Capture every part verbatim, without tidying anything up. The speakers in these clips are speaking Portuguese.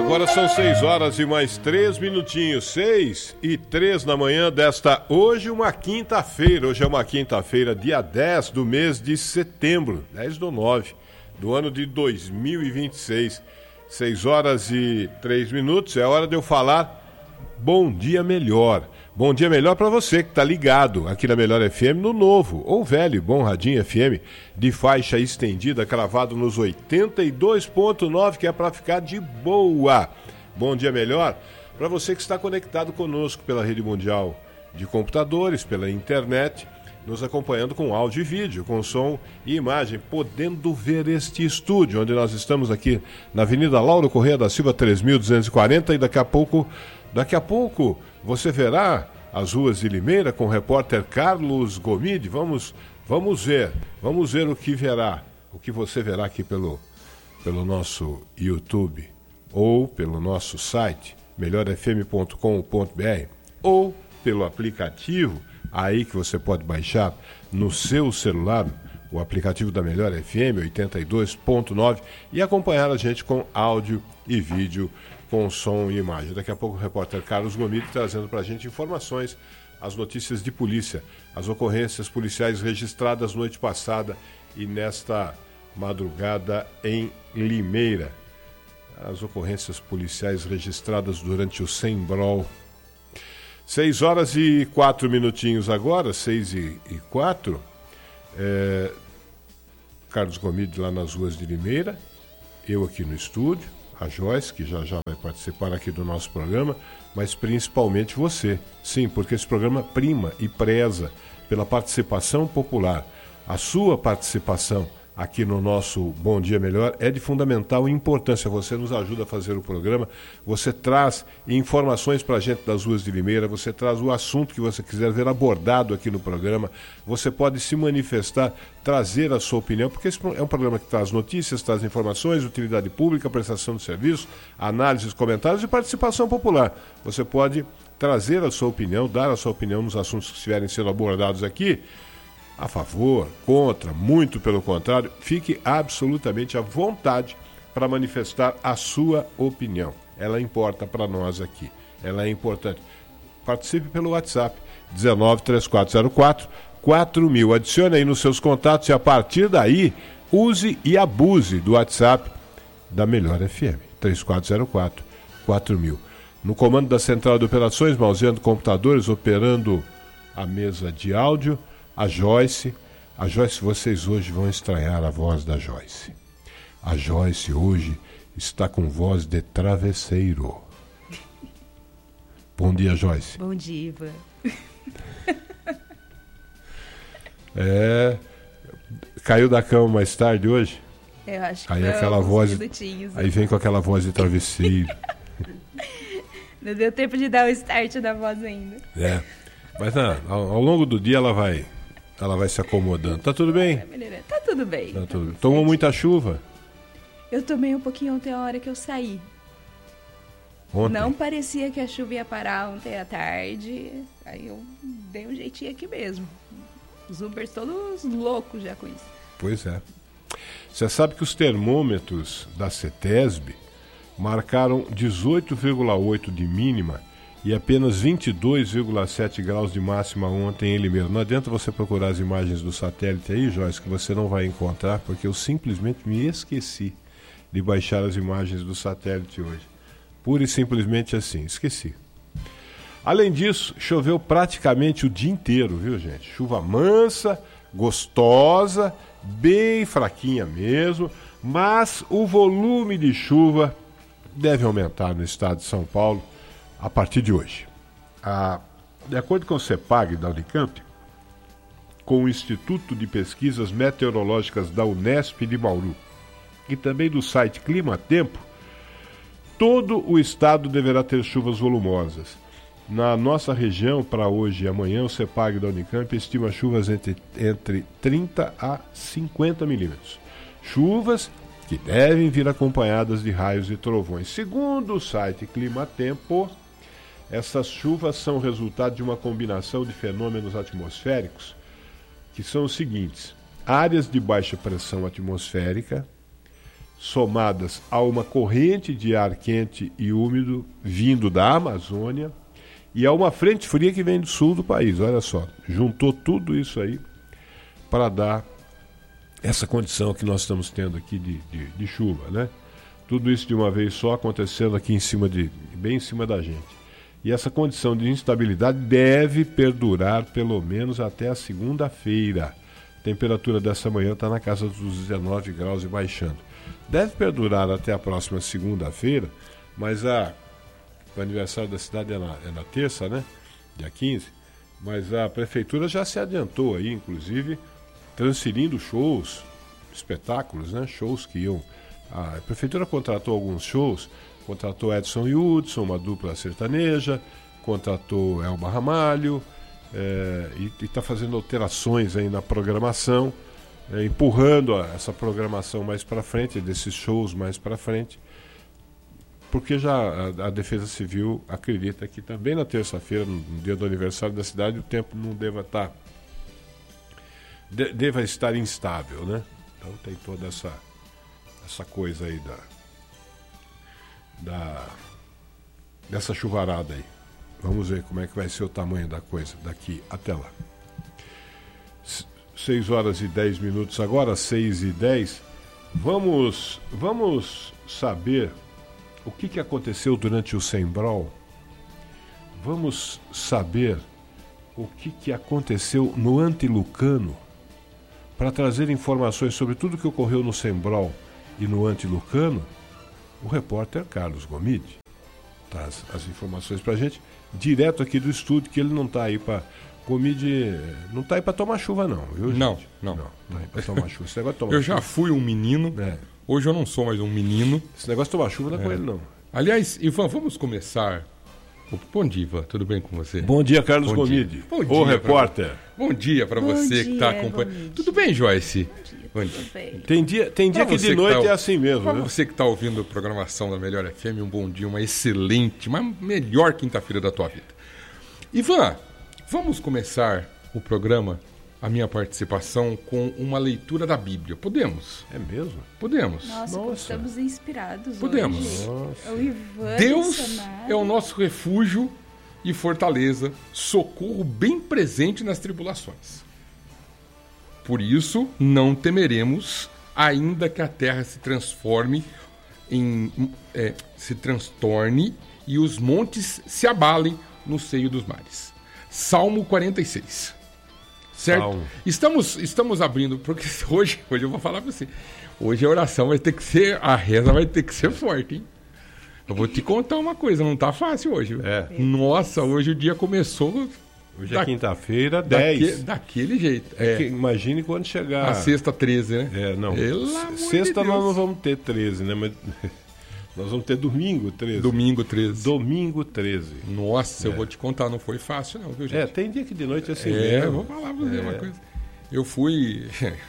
Agora são seis horas e mais três minutinhos, seis e três na manhã desta, hoje uma quinta-feira, hoje é uma quinta-feira, dia dez do mês de setembro, dez do nove do ano de dois mil e vinte e seis, seis horas e três minutos, é hora de eu falar bom dia melhor. Bom dia melhor para você que está ligado aqui na Melhor F M no novo ou velho Bom Radinho F M de faixa estendida, cravado nos oitenta e dois ponto nove, que é para ficar de boa. Bom dia melhor para você que está conectado conosco pela rede mundial de computadores, pela internet, nos acompanhando com áudio e vídeo, com som e imagem, podendo ver este estúdio, onde nós estamos aqui na Avenida Lauro Corrêa da Silva três mil duzentos e quarenta, e daqui a pouco, daqui a pouco você verá as ruas de Limeira com o repórter Carlos Gomide. Vamos, vamos ver, vamos ver o que verá, o que você verá aqui pelo, pelo nosso YouTube ou pelo nosso site melhor f m ponto com ponto b r ou pelo aplicativo aí que você pode baixar no seu celular, o aplicativo da Melhor F M oitenta e dois ponto nove, e acompanhar a gente com áudio e vídeo, com som e imagem. Daqui a pouco o repórter Carlos Gomide trazendo para a gente informações, as notícias de polícia, as ocorrências policiais registradas noite passada e nesta madrugada em Limeira. As ocorrências policiais registradas durante o Sembrol. Seis horas e quatro minutinhos agora, seis e quatro. É, Carlos Gomide lá nas ruas de Limeira, eu aqui no estúdio, a Joyce, que já já vai participar aqui do nosso programa, mas principalmente você. Sim, porque esse programa prima e preza pela participação popular. A sua participação aqui no nosso Bom Dia Melhor é de fundamental importância. Você nos ajuda a fazer o programa, você traz informações para a gente das ruas de Limeira, você traz o assunto que você quiser ver abordado aqui no programa, você pode se manifestar, trazer a sua opinião, porque esse é um programa que traz notícias, traz informações, utilidade pública, prestação de serviços, análises, comentários e participação popular. Você pode trazer a sua opinião, dar a sua opinião nos assuntos que estiverem sendo abordados aqui, a favor, contra, muito pelo contrário. Fique absolutamente à vontade para manifestar a sua opinião. Ela importa para nós aqui, ela é importante. Participe pelo WhatsApp, um nove três quatro zero quatro quatro mil. Adicione aí nos seus contatos e a partir daí, use e abuse do WhatsApp da Melhor F M, três quatro zero quatro quatro mil. No comando da Central de Operações, mauseando computadores, operando a mesa de áudio, a Joyce. A Joyce, vocês hoje vão estranhar a voz da Joyce. A Joyce hoje está com voz de travesseiro. Bom dia, Joyce. Bom dia, Ivan. É, caiu da cama mais tarde hoje? Eu acho que aí foi aquela voz, minutinhos. Aí vem com aquela voz de travesseiro. Não deu tempo de dar o start da voz ainda. É, mas não, ao, ao longo do dia ela vai... Ela vai se acomodando. Tá tudo bem? Tá tudo bem. Tá tudo bem. Tomou muita chuva? Eu tomei um pouquinho ontem a hora que eu saí. Ontem? Não parecia que a chuva ia parar ontem à tarde. Aí eu dei um jeitinho aqui mesmo. Os Ubers todos loucos já com isso. Pois é. Você sabe que os termômetros da CETESB marcaram dezoito vírgula oito de mínima e apenas vinte e dois vírgula sete graus de máxima ontem em Limeira. Não adianta você procurar as imagens do satélite aí, Joyce, que você não vai encontrar, porque eu simplesmente me esqueci de baixar as imagens do satélite hoje. Pura e simplesmente assim, esqueci. Além disso, choveu praticamente o dia inteiro, viu, gente? Chuva mansa, gostosa, bem fraquinha mesmo, mas o volume de chuva deve aumentar no estado de São Paulo a partir de hoje. A, de acordo com o CEPAG da Unicamp, com o Instituto de Pesquisas Meteorológicas da Unesp de Bauru e também do site Clima Tempo, todo o estado deverá ter chuvas volumosas. Na nossa região, para hoje e amanhã, o CEPAG da Unicamp estima chuvas entre, entre trinta a cinquenta milímetros. Chuvas que devem vir acompanhadas de raios e trovões. Segundo o site Clima Tempo, essas chuvas são resultado de uma combinação de fenômenos atmosféricos que são os seguintes: áreas de baixa pressão atmosférica, somadas a uma corrente de ar quente e úmido vindo da Amazônia e a uma frente fria que vem do sul do país. Olha só, juntou tudo isso aí para dar essa condição que nós estamos tendo aqui de, de, de chuva, né? Tudo isso de uma vez só acontecendo aqui em cima de, bem em cima da gente. E essa condição de instabilidade deve perdurar pelo menos até a segunda-feira. A temperatura dessa manhã está na casa dos dezenove graus e baixando. Deve perdurar até a próxima segunda-feira, mas a, o aniversário da cidade é na, é na terça, né? Dia quinze. Mas a prefeitura já se adiantou aí, inclusive, transferindo shows, espetáculos, né? Shows que iam... A prefeitura contratou alguns shows, contratou Edson e Hudson, uma dupla sertaneja, contratou Elba Ramalho, é, e está fazendo alterações aí na programação, é, empurrando a, essa programação mais para frente, desses shows mais para frente, porque já a, a Defesa Civil acredita que também na terça-feira, no, no dia do aniversário da cidade, o tempo não deva estar, de, deva estar instável, né? Então tem toda essa... essa coisa aí da, da dessa chuvarada aí. Vamos ver como é que vai ser o tamanho da coisa daqui até lá. seis horas e dez minutos agora, seis e dez. Vamos, vamos saber o que, que aconteceu durante o Sembrol. Vamos saber o que, que aconteceu no Antilucano, para trazer informações sobre tudo que ocorreu no Sembrol e no Antilucano. O repórter Carlos Gomide traz as informações para a gente, direto aqui do estúdio, que ele não está aí para... Gomide não está aí para tomar chuva não, viu, gente? Não, não. Não, não é para tomar chuva. Esse negócio de tomar eu chuva... já fui um menino, é. Hoje eu não sou mais um menino. Esse negócio de tomar chuva não é, é com ele não. Aliás, Ivan, vamos começar... Bom dia, Ivan, tudo bem com você? Bom dia, Carlos Bom Gomide. Dia. Bom dia, o repórter. Pra... Bom dia para você dia, que está acompanhando. Gomide. Tudo bem, Joyce? Bom dia. Tudo bem. Tem dia, tem dia que de noite tá, é assim mesmo. Para né? você que está ouvindo a programação da Melhor F M, um bom dia, uma excelente, uma melhor quinta-feira da tua vida. Ivan, vamos começar o programa, a minha participação, com uma leitura da Bíblia. Podemos? É mesmo? Podemos. Nossa, Nossa. estamos inspirados Podemos. hoje. Nossa. É o Ivan Deus é o nosso refúgio e fortaleza, socorro bem presente nas tribulações. Por isso, não temeremos, ainda que a terra se transforme em... É, se transtorne e os montes se abalem no seio dos mares. Salmo quarenta e seis. Certo? Salmo. Estamos, estamos abrindo, porque hoje, hoje eu vou falar para você, hoje a oração vai ter que ser, a reza vai ter que ser forte, hein? Eu vou te contar uma coisa, não tá fácil hoje. É. Nossa, hoje o dia começou... Hoje da, é quinta-feira, dez. Daquele, daquele jeito. É. É imagine quando chegar... A sexta, treze, né? É, não. Pelo Sexta de nós não vamos ter treze, né? Mas nós vamos ter domingo treze. Domingo treze. Domingo treze. Nossa, é. eu vou te contar, não foi fácil não, viu, gente? É, tem dia que de noite é assim é, mesmo. vou falar pra você é. uma coisa. Eu fui...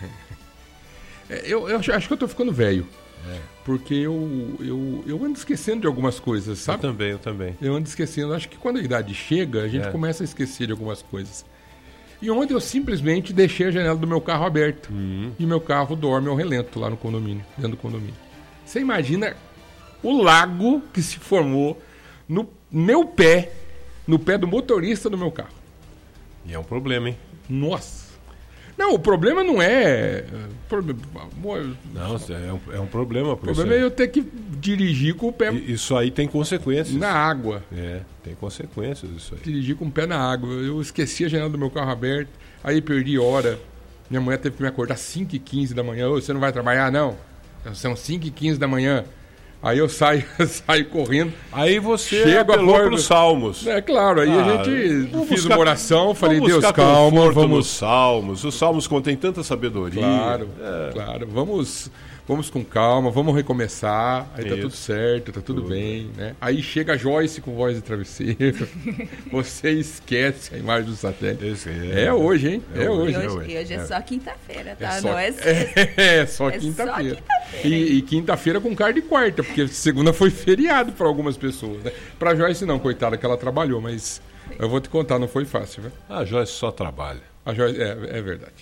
eu, eu acho que eu tô ficando velho. É. Porque eu, eu, eu ando esquecendo de algumas coisas, sabe? Eu também, eu também. Eu ando esquecendo. Acho que quando a idade chega, a gente é. começa a esquecer de algumas coisas. E ontem eu simplesmente deixei a janela do meu carro aberta. Uhum. E meu carro dorme ao relento lá no condomínio, dentro do condomínio. Você imagina o lago que se formou no meu pé, no pé do motorista do meu carro. E é um problema, hein? Nossa! Não, o problema não é... Não, é um, é um problema. O problema é eu ter que dirigir com o pé... Isso aí tem consequências. Na água. É, tem consequências isso aí. Dirigir com o pé na água. Eu esqueci a janela do meu carro aberta, aí perdi hora. Minha mulher teve que me acordar às cinco e quinze da manhã. Ô, você não vai trabalhar, não? São cinco e quinze da manhã. Aí eu saio, saio correndo. Aí você chego apelou a para os salmos. É claro, aí ah, a gente fiz buscar, uma oração, falei, Deus, calma, vamos... Nos salmos. Os salmos contêm tanta sabedoria. Claro, é. claro. Vamos, vamos com calma, vamos recomeçar. Aí Isso. Tá tudo certo, tá tudo, tudo bem, né? Aí chega a Joyce com voz de travesseiro. Você esquece a imagem do satélite. Esse é, é hoje, hein? É, é hoje. E hoje, e hoje é, é só quinta-feira, tá? É só, não é sexta. É, é só é quinta-feira. Quinta e, e quinta-feira com cara de quarta, porque segunda foi feriado para algumas pessoas, né? Pra Joyce não, coitada, que ela trabalhou, mas eu vou te contar, não foi fácil, viu? A Joyce só trabalha. A Joyce, é, é verdade.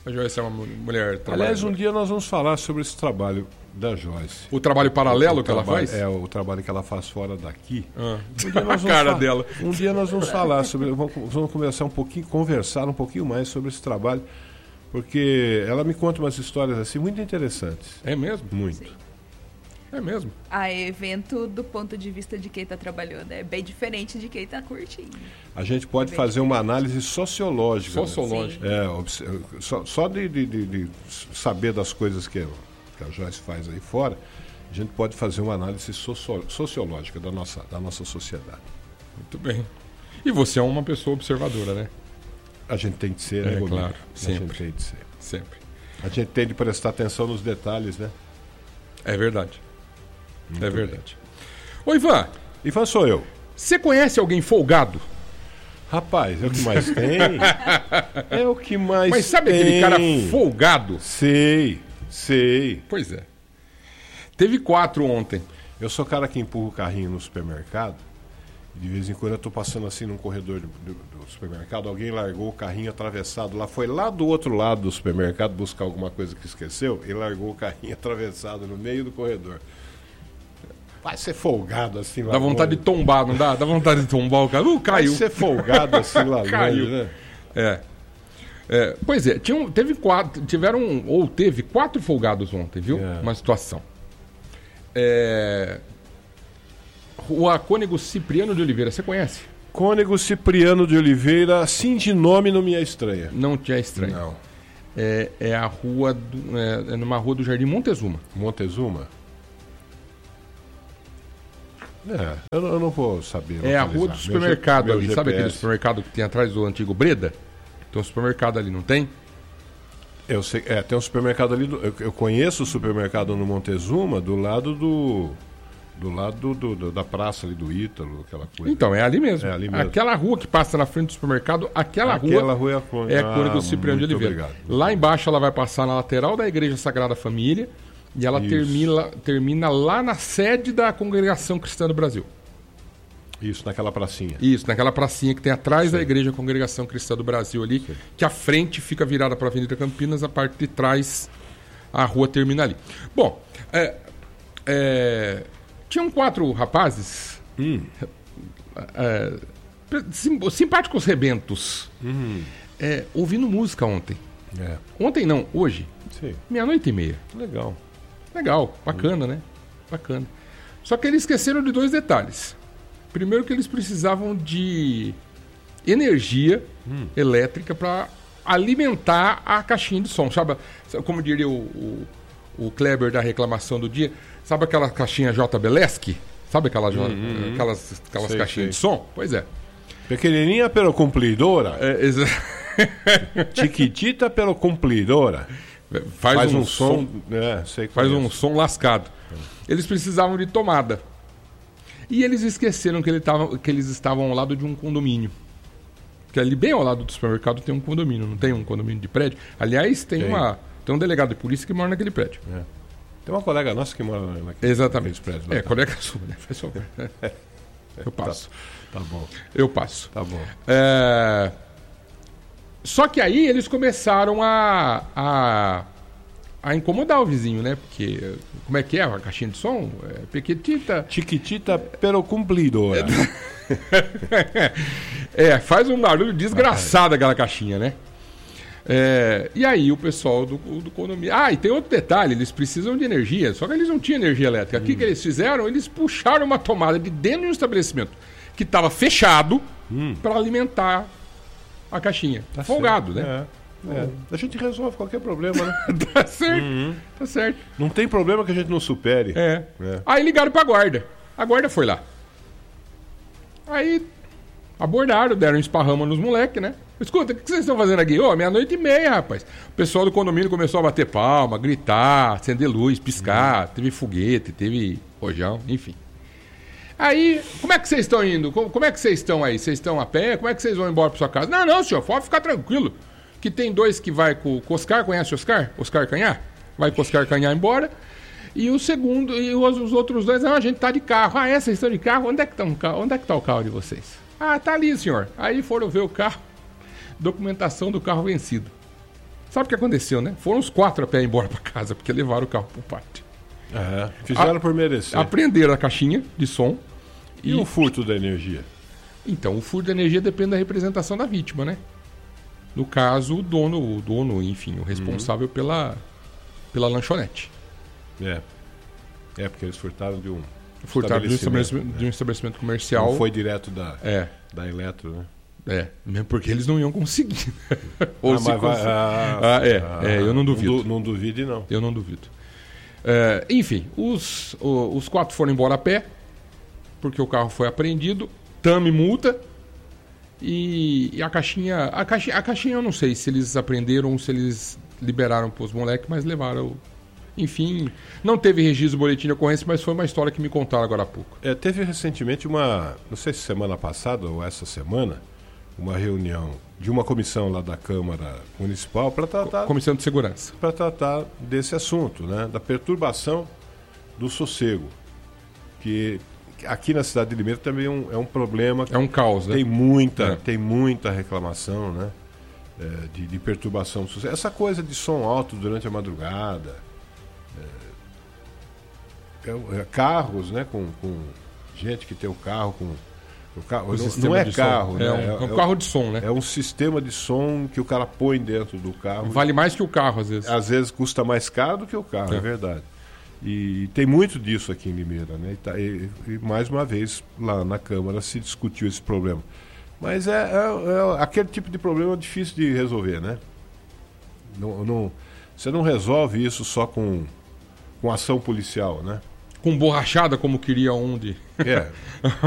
A Joyce é uma mulher trabalhadora. Aliás, um dia nós vamos falar sobre esse trabalho da Joyce. O trabalho paralelo o que ela trabalho, faz? É, o trabalho que ela faz fora daqui. Ah. Um dia nós A cara vamos dela. Um dia nós vamos falar sobre... Vamos, vamos conversar um pouquinho, conversar um pouquinho mais sobre esse trabalho, porque ela me conta umas histórias assim muito interessantes. É mesmo? Muito. Sim. É mesmo. A evento, do ponto de vista de quem está trabalhando, é bem diferente de quem está curtindo. A gente pode fazer uma análise sociológica. Sociológica. Né? É, obs- só só de, de, de, de saber das coisas que, que a Joyce faz aí fora, a gente pode fazer uma análise socio- sociológica da nossa, da nossa sociedade. Muito bem. E você é uma pessoa observadora, né? A gente tem de ser, É, né, Gomes? claro, A sempre. gente tem de ser. Sempre. A gente tem de prestar atenção nos detalhes, né? É verdade. Muito é verdade. Ô, Ivan, Ivan sou eu. você conhece alguém folgado? Rapaz, é o que mais tem. É o que mais tem. Mas sabe aquele cara folgado? Sei, sei. Pois é. Teve quatro ontem. Eu sou o cara que empurra o carrinho no supermercado. De vez em quando eu tô passando assim num corredor do, do- do supermercado, alguém largou o carrinho atravessado lá, foi lá do outro lado do supermercado buscar alguma coisa que esqueceu e largou o carrinho atravessado no meio do corredor. Vai ser folgado assim lá Dá vontade de tombar, não dá? Dá vontade de tombar o cara. Uh, Vai caiu. ser folgado assim lá Caiu. longe, né? É. É, pois é, tinham, teve quatro, tiveram, ou teve quatro folgados ontem, viu? É. Uma situação. É, Rua Cônego Cipriano de Oliveira, você conhece? Cônego Cipriano de Oliveira, sim, de nome não me é estranha. Não te é estranho. Não. É, é a rua, do, é, é numa rua do Jardim Montezuma. Montezuma? É, eu, não- eu não vou saber. É a localizar. rua do Meu supermercado G- meu ali. Sabe aquele G P S. supermercado que tem atrás do antigo Breda? Tem um supermercado ali, não tem? Eu sei, é, tem um supermercado ali, do- eu, eu conheço o supermercado no Montezuma, do lado do do lado do, do- da praça ali do Ítalo, aquela coisa. Então, é ali mesmo. É ali mesmo. Aquela rua que passa na frente do supermercado, aquela, Aquela rua rua é a Cônego. é a Cônego Ah, Cipriano de muito Oliveira. obrigado. Lá embaixo ela vai passar na lateral da Igreja Sagrada Família e ela Isso. termina, termina lá na sede da Congregação Cristã do Brasil. Isso, naquela pracinha. Isso, naquela pracinha que tem atrás da Igreja Congregação Cristã do Brasil ali, que a frente fica virada para a Avenida Campinas, a parte de trás a rua termina ali. Bom, é, é, tinham quatro rapazes Hum. é, sim- simpáticos rebentos é, ouvindo música ontem. É. Ontem não, hoje, Sim. meia-noite e meia. Legal. Legal, bacana, né? Bacana. Só que eles esqueceram de dois detalhes. Primeiro que eles precisavam de energia elétrica para alimentar a caixinha de som. Sabe, sabe como diria o, o, o Kleber da reclamação do dia? Sabe aquela caixinha J. Beleski? Sabe aquela, J- aquelas, aquelas Sei, caixinhas sei. de som? Pois é. Pequenininha pelo cumplidora, É, exa- chiquitita pelo cumplidora. faz, Faz um, um som, é, sei Faz um conheço. som lascado. Eles precisavam de tomada. E eles esqueceram que, ele tava, que eles estavam ao lado de um condomínio. Que ali bem ao lado do supermercado tem um condomínio, não tem um condomínio de prédio? Aliás, tem, Tem. Uma, tem um delegado de polícia que mora naquele prédio. É. Tem uma colega nossa que mora naquele Exatamente. naqueles prédios lá. É, colega sua, né? Faz favor. Eu passo. Tá bom, Eu passo. tá bom. É, Só que aí eles começaram a, a, a incomodar o vizinho, né? Porque, como é que é a caixinha de som? É pequetita. Chiquitita pelo cumplidora. É, faz um barulho desgraçado aquela caixinha, né? É, e aí o pessoal do, do condomínio... Ah, e tem outro detalhe, eles precisam de energia, só que eles não tinham energia elétrica. O que, que eles fizeram? Eles puxaram uma tomada de dentro de um estabelecimento que estava fechado para alimentar a caixinha. Tá Folgado, certo. né? É, é. A gente resolve qualquer problema, né? Tá certo, tá certo. Não tem problema que a gente não supere. É. É. Aí ligaram pra guarda. A guarda foi lá. Aí abordaram, deram um esparrama nos moleques, né? Escuta, o que vocês estão fazendo aqui? Ô, meia-noite e meia, rapaz. O pessoal do condomínio começou a bater palma, gritar, acender luz, piscar. Teve foguete, teve rojão, enfim. Aí, como é que vocês estão indo? Como, como é que vocês estão aí? Vocês estão a pé? Como é que vocês vão embora pra sua casa? Não, não, senhor, pode ficar tranquilo. Que tem dois que vai com o Oscar, conhece o Oscar? Oscar Canhar? Vai com o Oscar Canhar embora. E o segundo, e os, os outros dois, não, a gente tá de carro. Ah, é, vocês estão de carro? Onde é que tá um carro? Onde é que tá o carro de vocês? Ah, tá ali, senhor. Aí foram ver o carro, documentação do carro vencido. Sabe o que aconteceu, né? Foram os quatro a pé embora para casa, porque levaram o carro pro pátio. É, fizeram a, por merecer. Apreenderam a caixinha de som. E, e o furto da energia? Então, o furto da energia depende da representação da vítima, né? No caso, o dono, o dono, enfim, o responsável uhum. pela, pela lanchonete. É. É, porque eles furtaram de um furtaram de um estabelecimento, estabelecimento, de um estabelecimento comercial. Não foi direto da, é. da Eletro, né? É, mesmo porque eles não iam conseguir. Ou ah, se mas vai, ah, ah, é, ah, é, eu não duvido. Não, du, não duvide, não. Eu não duvido. É, enfim, os, os, os quatro foram embora a pé, porque o carro foi apreendido, tame multa, e, e a caixinha, a caixinha... A caixinha eu não sei se eles apreenderam ou se eles liberaram para os moleques, mas levaram... Enfim, não teve registro do boletim de ocorrência, mas foi uma história que me contaram agora há pouco. É, teve recentemente uma, não sei se semana passada ou essa semana, uma reunião de uma comissão lá da Câmara Municipal para tratar... Comissão de Segurança. Para tratar desse assunto, né? Da perturbação do sossego. Que aqui na cidade de Limeira também é um, é um problema. É um caos, né? Tem muita, é. tem muita reclamação, né? É, de, de perturbação do sossego. Essa coisa de som alto durante a madrugada. É, é, carros, né? Com, com gente que tem o carro com... O carro, não, não é carro, né? É um, é um carro de som, né? É um sistema de som que o cara põe dentro do carro. Vale mais que o carro, às vezes. Às vezes custa mais caro do que o carro, é, é verdade. E tem muito disso aqui em Limeira, né? E, tá, e, e mais uma vez lá na Câmara se discutiu esse problema. Mas é, é, é aquele tipo de problema difícil de resolver, né? Não, não, você não resolve isso só com, com ação policial, né? Com borrachada, como queria um de... É.